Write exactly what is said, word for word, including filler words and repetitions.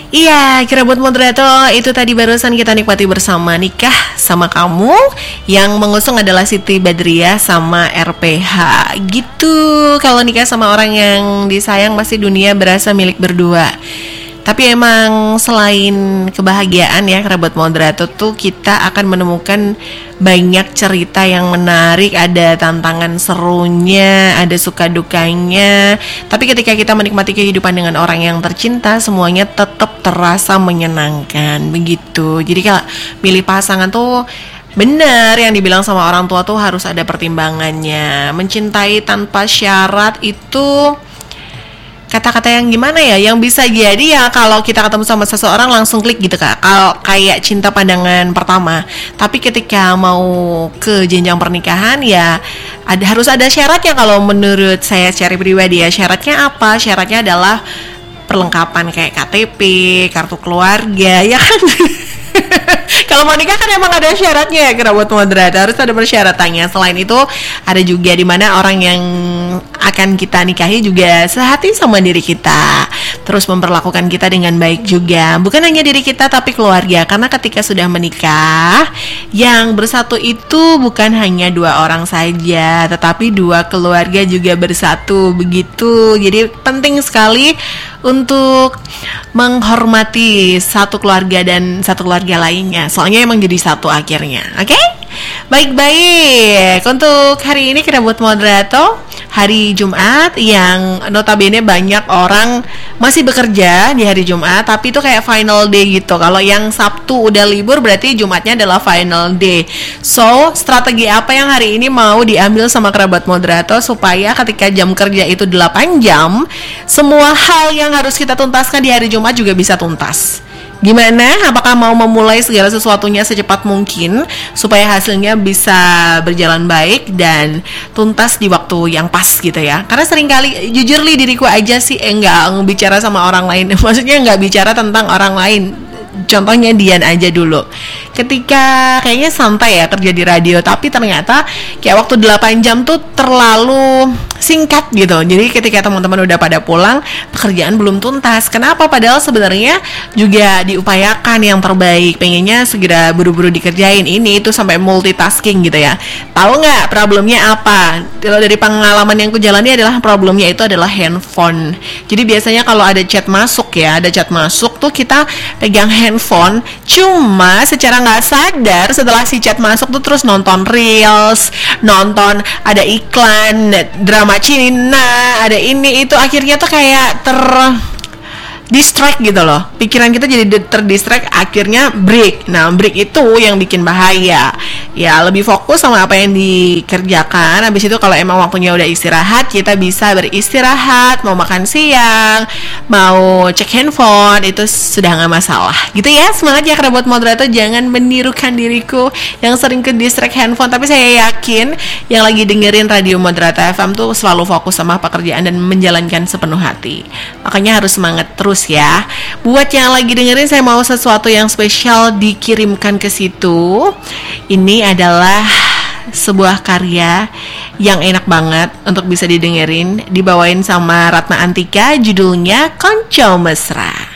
Iya, kira buat moderator itu tadi barusan kita nikmati bersama Nikah Sama Kamu. Yang mengusung adalah Siti Badriah sama R P H. Gitu, kalau nikah sama orang yang disayang pasti dunia berasa milik berdua. Tapi emang selain kebahagiaan ya kerabat moderator tuh kita akan menemukan banyak cerita yang menarik. Ada tantangan serunya, ada suka dukanya. Tapi ketika kita menikmati kehidupan dengan orang yang tercinta, semuanya tetap terasa menyenangkan. Begitu. Jadi kalau milih pasangan tuh benar yang dibilang sama orang tua tuh harus ada pertimbangannya. Mencintai tanpa syarat itu kata-kata yang gimana ya, yang bisa jadi ya kalau kita ketemu sama seseorang langsung klik gitu Kak, kalau kayak cinta pandangan pertama. Tapi ketika mau ke jenjang pernikahan ya ada, harus ada syaratnya. Kalau menurut saya secara pribadi ya, syaratnya apa? Syaratnya adalah perlengkapan kayak K T P, kartu keluarga, ya kan? Kalau mau nikah kan emang ada syaratnya ya kerabat moderator, harus ada persyaratannya. Selain itu ada juga di mana orang yang akan kita nikahi juga sehati sama diri kita, terus memperlakukan kita dengan baik juga. Bukan hanya diri kita tapi keluarga, karena ketika sudah menikah yang bersatu itu bukan hanya dua orang saja, tetapi dua keluarga juga bersatu. Begitu. Jadi penting sekali untuk menghormati satu keluarga dan satu keluarga lainnya. Soalnya emang jadi satu akhirnya. Oke? Okay? Baik-baik. Untuk hari ini kita buat moderator hari Jumat yang notabene banyak orang masih bekerja di hari Jumat, tapi itu kayak final day gitu. Kalau yang Sabtu udah libur berarti Jumatnya adalah final day. So, strategi apa yang hari ini mau diambil sama kerabat moderator supaya ketika jam kerja itu delapan jam, semua hal yang harus kita tuntaskan di hari Jumat juga bisa tuntas. Gimana? Apakah mau memulai segala sesuatunya secepat mungkin supaya hasilnya bisa berjalan baik dan tuntas di waktu yang pas gitu ya? Karena seringkali jujur li diriku aja sih enggak eh, bicara sama orang lain. Maksudnya enggak bicara tentang orang lain. Contohnya Dian aja dulu. Ketika kayaknya santai ya kerja di radio, tapi ternyata kayak waktu delapan jam tuh terlalu singkat gitu. Jadi ketika teman-teman udah pada pulang, pekerjaan belum tuntas. Kenapa? Padahal sebenarnya juga diupayakan yang terbaik. Pengennya segera buru-buru dikerjain ini itu sampai multitasking gitu ya. Tahu nggak problemnya apa? Kalau dari pengalaman yang ku jalani adalah problemnya itu adalah handphone. Jadi biasanya kalau ada chat masuk ya, ada chat masuk tuh kita pegang handphone. Cuma secara nggak sadar setelah si chat masuk tuh terus nonton reels, nonton ada iklan drama Cina, ada ini itu, akhirnya tuh kayak ter distract gitu loh. Pikiran kita jadi terdistract, akhirnya break. Nah, break itu yang bikin bahaya. Ya, lebih fokus sama apa yang dikerjakan. Habis itu kalau emang waktunya udah istirahat, kita bisa beristirahat, mau makan siang, mau cek handphone, itu sudah gak masalah. Gitu ya, semangat ya kerabat moderator, jangan menirukan diriku yang sering ke distract handphone. Tapi saya yakin yang lagi dengerin radio Moderator F M tuh selalu fokus sama pekerjaan dan menjalankan sepenuh hati. Makanya harus semangat terus ya. Buat yang lagi dengerin, saya mau sesuatu yang spesial dikirimkan ke situ. Ini adalah sebuah karya yang enak banget untuk bisa didengerin, dibawain sama Ratna Antika, judulnya Konco Mesra.